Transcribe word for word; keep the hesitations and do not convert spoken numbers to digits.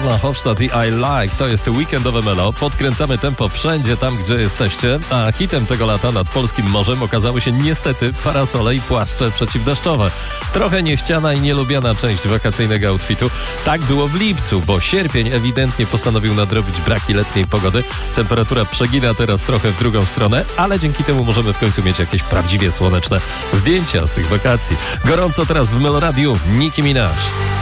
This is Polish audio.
Arla Hofstadt i I Like. To jest weekendowe melo. Podkręcamy tempo wszędzie tam, gdzie jesteście, a hitem tego lata nad polskim morzem okazały się niestety parasole i płaszcze przeciwdeszczowe. Trochę niechciana i nielubiana część wakacyjnego outfitu. Tak było w lipcu, bo sierpień ewidentnie postanowił nadrobić braki letniej pogody. Temperatura przegina teraz trochę w drugą stronę, ale dzięki temu możemy w końcu mieć jakieś prawdziwie słoneczne zdjęcia z tych wakacji. Gorąco teraz w Meloradiu Nicki Minaj.